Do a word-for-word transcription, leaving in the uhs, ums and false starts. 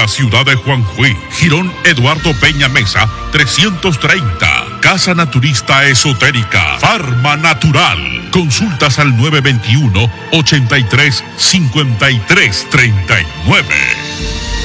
la ciudad de Juanjuí, Jirón Eduardo Peña Mesa, trescientos treinta. Casa Naturista Esotérica, Farma Natural. Consultas al nueve dos uno, ochenta y tres, cincuenta y tres treinta y nueve.